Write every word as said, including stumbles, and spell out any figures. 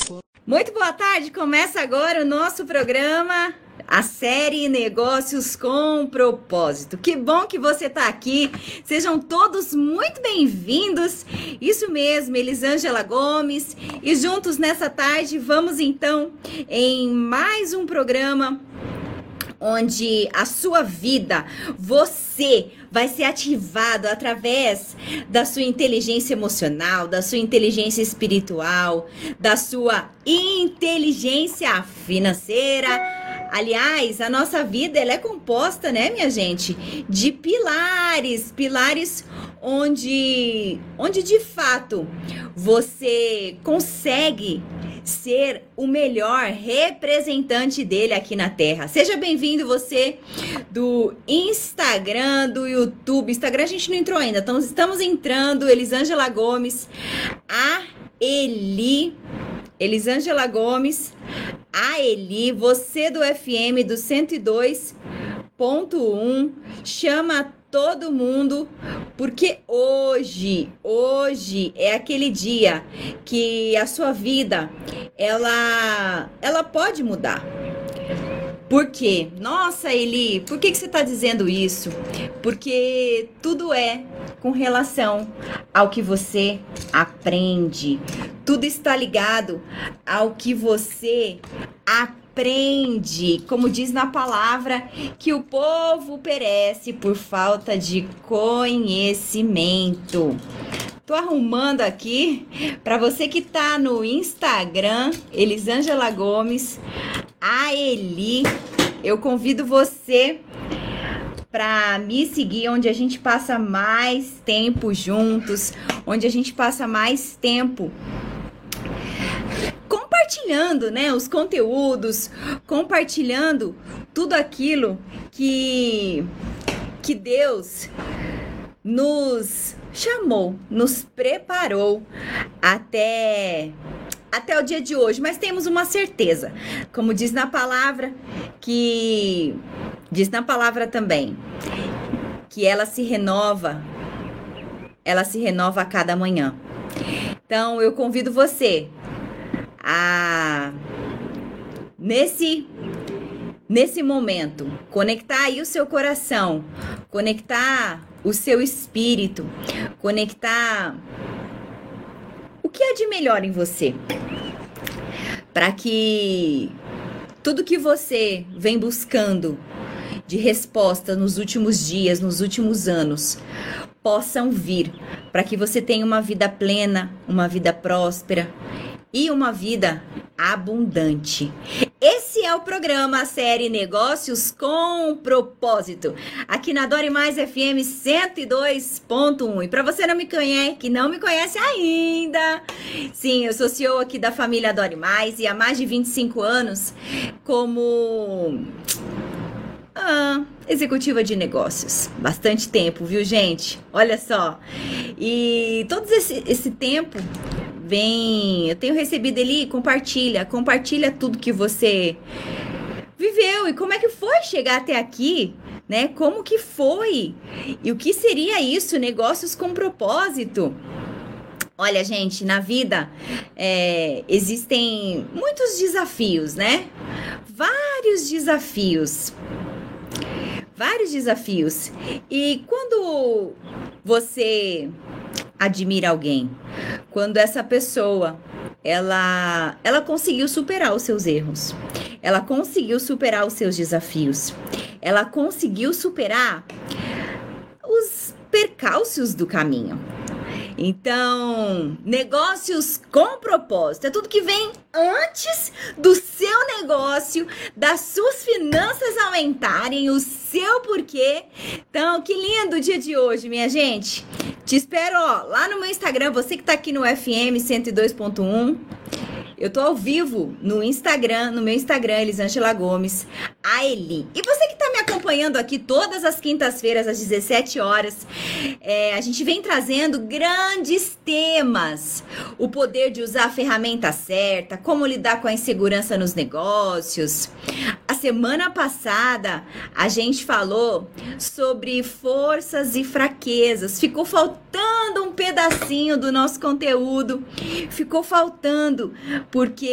Muito boa tarde, começa agora o nosso programa, a série Negócios com Propósito. Que bom que você está aqui, sejam todos muito bem-vindos. Isso mesmo, Elisângela Gomes, e juntos nessa tarde vamos então em mais um programa onde a sua vida, você vai ser ativado através da sua inteligência emocional, da sua inteligência espiritual, da sua inteligência financeira. Aliás, a nossa vida ela é composta, né, minha gente, de pilares, pilares onde, onde de fato você consegue ser o melhor representante dele aqui na Terra. Seja bem-vindo você do Instagram, do YouTube. Instagram a gente não entrou ainda, então estamos entrando. Elisângela Gomes, a Eli, Elisângela Gomes, a Eli, você do F M do cento e dois ponto um, chama todo mundo, porque hoje, hoje é aquele dia que a sua vida, ela, ela pode mudar. Por quê? Nossa, Eli, por que que você está dizendo isso? Porque tudo é com relação ao que você aprende. Tudo está ligado ao que você aprende. Aprende, como diz na palavra, que o povo perece por falta de conhecimento. Tô arrumando aqui para você que tá no Instagram, Elisângela Gomes, a Eli. Eu convido você para me seguir, onde a gente passa mais tempo juntos, onde a gente passa mais tempo compartilhando, né, os conteúdos, compartilhando tudo aquilo que, que Deus nos chamou, nos preparou até, até o dia de hoje. Mas temos uma certeza, como diz na palavra, que diz na palavra também, que ela se renova, ela se renova a cada manhã. Então eu convido você a nesse nesse momento conectar aí o seu coração, conectar o seu espírito, conectar o que há de melhor em você, para que tudo que você vem buscando de resposta nos últimos dias, nos últimos anos, possam vir, para que você tenha uma vida plena, uma vida próspera e uma vida abundante. Esse é o programa, a série Negócios com Propósito, aqui na Dore Mais F M cento e dois ponto um. E para você não me conhece, que não me conhece ainda, sim, eu sou C E O aqui da família Dore Mais e há mais de vinte e cinco anos como ah, executiva de negócios. Bastante tempo, viu, gente? Olha só. E todo esse, esse tempo vem, eu tenho recebido ali, compartilha, compartilha tudo que você viveu e como é que foi chegar até aqui, né? Como que foi? E o que seria isso? Negócios com propósito. Olha, gente, na vida é, existem muitos desafios, né? Vários desafios. Vários desafios. E quando você admira alguém, quando essa pessoa ela, ela conseguiu superar os seus erros, ela conseguiu superar os seus desafios, ela conseguiu superar os percalços do caminho. Então, negócios com propósito é tudo que vem antes do seu negócio, das suas finanças aumentarem, o seu porquê. Então, que lindo o dia de hoje, minha gente. Te espero, ó, lá no meu Instagram, você que tá aqui no F M cento e dois ponto um. Eu tô ao vivo no Instagram, no meu Instagram, Elisângela Gomes, a Eli. E você que tá me acompanhando aqui todas as quintas-feiras, às dezessete horas, é, a gente vem trazendo grandes temas. O poder de usar a ferramenta certa, como lidar com a insegurança nos negócios. A semana passada, a gente falou sobre forças e fraquezas. Ficou faltando um pedacinho do nosso conteúdo. Ficou faltando, porque